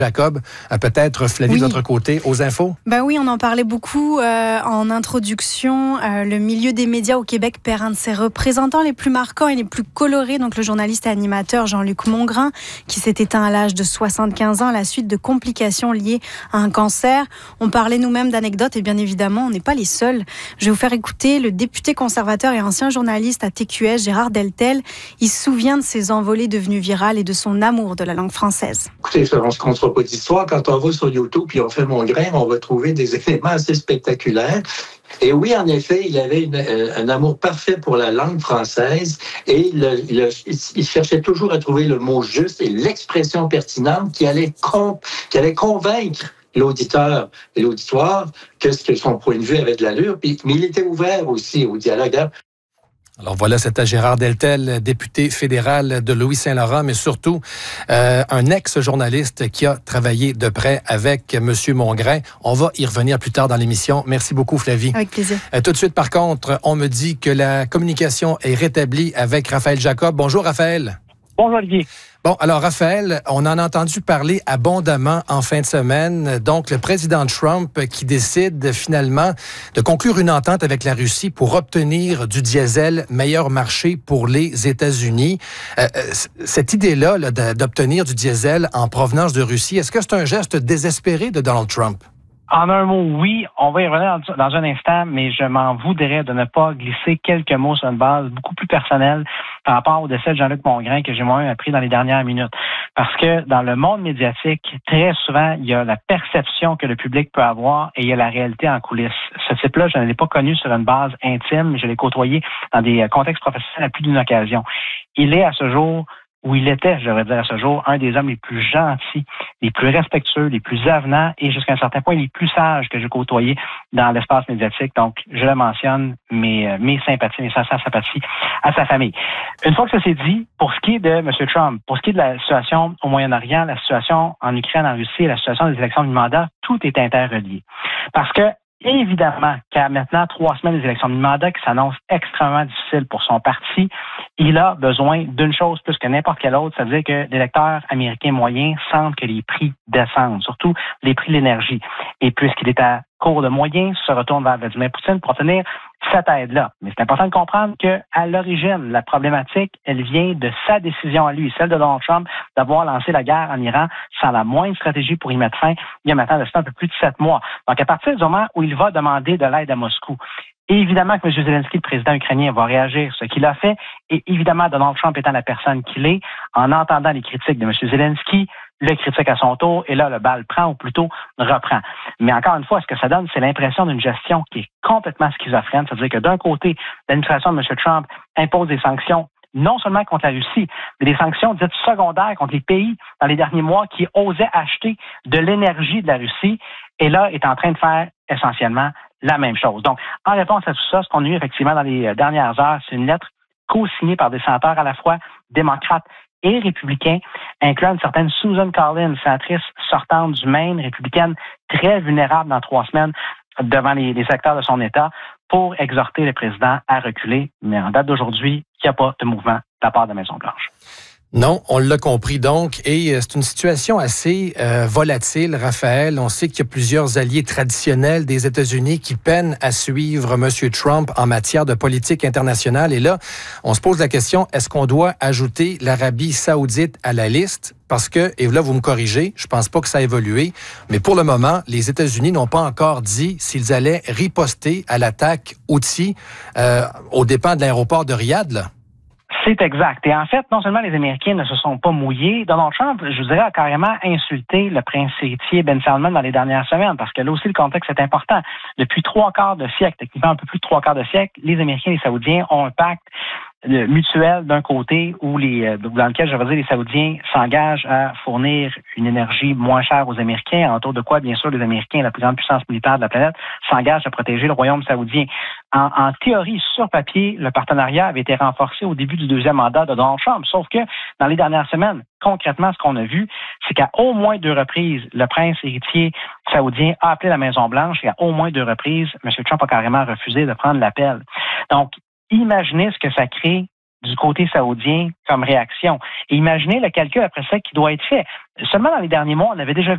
Jacob, peut-être Flavie de votre côté, aux infos? Ben oui, on en parlait beaucoup en introduction. Le milieu des médias au Québec perd un de ses représentants les plus marquants et les plus colorés. Donc le journaliste et animateur Jean-Luc Mongrain, qui s'est éteint à l'âge de 75 ans à la suite de complications liées à un cancer. On parlait nous-mêmes d'anecdotes et bien évidemment, on n'est pas les seuls. Je vais vous faire écouter le député conservateur et ancien journaliste à TQS, Gérard Deltel. Il se souvient de ses envolées devenues virales et de son amour de la langue française. Écoutez, on se comptera pas d'histoire. Quand on va sur YouTube puis on fait Mongrain, on va trouver des éléments assez spectaculaires. Et oui, en effet, il avait un amour parfait pour la langue française et il cherchait toujours à trouver le mot juste et l'expression pertinente qui allait convaincre l'auditeur et l'auditoire que son point de vue avait de l'allure. Mais il était ouvert aussi au dialogue. Alors voilà, c'était Gérard Deltel, député fédéral de Louis-Saint-Laurent, mais surtout un ex-journaliste qui a travaillé de près avec M. Mongrain. On va y revenir plus tard dans l'émission. Merci beaucoup, Flavie. Avec plaisir. Tout de suite, par contre, on me dit que la communication est rétablie avec Raphaël Jacob. Bonjour, Raphaël. Bonjour, Olivier. Bon, alors, Raphaël, on en a entendu parler abondamment en fin de semaine. Donc, le président Trump qui décide finalement de conclure une entente avec la Russie pour obtenir du diesel meilleur marché pour les États-Unis. Cette idée-là d'obtenir du diesel en provenance de Russie, est-ce que c'est un geste désespéré de Donald Trump? En un mot, oui. On va y revenir dans un instant, mais je m'en voudrais de ne pas glisser quelques mots sur une base beaucoup plus personnelle par rapport au décès de Jean-Luc Mongrain que j'ai moi-même appris dans les dernières minutes. Parce que dans le monde médiatique, très souvent, il y a la perception que le public peut avoir et il y a la réalité en coulisses. Ce type-là, je ne l'ai pas connu sur une base intime, mais je l'ai côtoyé dans des contextes professionnels à plus d'une occasion. Il est à ce jour, où il était, je devrais dire à ce jour, un des hommes les plus gentils, les plus respectueux, les plus avenants et jusqu'à un certain point les plus sages que j'ai côtoyés dans l'espace médiatique. Donc, je le mentionne, mes sympathies, mes sincères sympathies à sa famille. Une fois que ça s'est dit, pour ce qui est de M. Trump, pour ce qui est de la situation au Moyen-Orient, la situation en Ukraine, en Russie, la situation des élections du mandat, tout est interrelié. Parce que évidemment qu'à maintenant 3 semaines des élections de mandat qui s'annoncent extrêmement difficiles pour son parti, il a besoin d'une chose plus que n'importe quelle autre, c'est-à-dire que l'électeur américain moyen sente que les prix descendent, surtout les prix de l'énergie. Et puisqu'il est à court de moyens, se retourne vers Vladimir Poutine pour obtenir cette aide-là. Mais c'est important de comprendre qu'à l'origine, la problématique, elle vient de sa décision à lui, celle de Donald Trump, d'avoir lancé la guerre en Iran sans la moindre stratégie pour y mettre fin, il y a maintenant de ça un peu plus de 7 mois. Donc, à partir du moment où il va demander de l'aide à Moscou, et évidemment que M. Zelensky, le président ukrainien, va réagir, ce qu'il a fait. Et évidemment, Donald Trump étant la personne qu'il est, en entendant les critiques de M. Zelensky, le critique à son tour, et là, le bal prend, ou plutôt reprend. Mais encore une fois, ce que ça donne, c'est l'impression d'une gestion qui est complètement schizophrène. C'est-à-dire que d'un côté, l'administration de M. Trump impose des sanctions non seulement contre la Russie, mais des sanctions dites secondaires contre les pays dans les derniers mois qui osaient acheter de l'énergie de la Russie, et là, est en train de faire essentiellement la même chose. Donc, en réponse à tout ça, ce qu'on a eu effectivement dans les dernières heures, c'est une lettre co-signée par des sénateurs à la fois démocrates et républicains, incluant une certaine Susan Collins, sénatrice sortante du Maine, républicaine très vulnérable dans 3 semaines devant les acteurs de son État, pour exhorter le président à reculer. Mais en date d'aujourd'hui, il n'y a pas de mouvement de la part de la Maison-Blanche. Non, on l'a compris donc. Et c'est une situation assez volatile, Raphaël. On sait qu'il y a plusieurs alliés traditionnels des États-Unis qui peinent à suivre M. Trump en matière de politique internationale. Et là, on se pose la question, est-ce qu'on doit ajouter l'Arabie saoudite à la liste? Parce que, et là, vous me corrigez, je pense pas que ça a évolué, mais pour le moment, les États-Unis n'ont pas encore dit s'ils allaient riposter à l'attaque Houthi aux dépens de l'aéroport de Riyad, là. C'est exact. Et en fait, non seulement les Américains ne se sont pas mouillés, Donald Trump, je vous dirais, a carrément insulté le prince héritier Ben Salman dans les dernières semaines, parce que là aussi, le contexte est important. Depuis 3/4 de siècle, techniquement un peu plus de 3/4 de siècle, les Américains et les Saoudiens ont un pacte mutuel d'un côté où dans lequel, je veux dire, les Saoudiens s'engagent à fournir une énergie moins chère aux Américains, autour de quoi, bien sûr, les Américains, la plus grande puissance militaire de la planète, s'engagent à protéger le royaume saoudien. En théorie, sur papier, le partenariat avait été renforcé au début du 2e mandat de Donald Trump, sauf que dans les dernières semaines, concrètement, ce qu'on a vu, c'est qu'à au moins 2 reprises, le prince héritier saoudien a appelé la Maison-Blanche et à au moins 2 reprises, M. Trump a carrément refusé de prendre l'appel. Donc, imaginez ce que ça crée du côté saoudien comme réaction. Et imaginez le calcul après ça qui doit être fait. Seulement dans les derniers mois, on avait déjà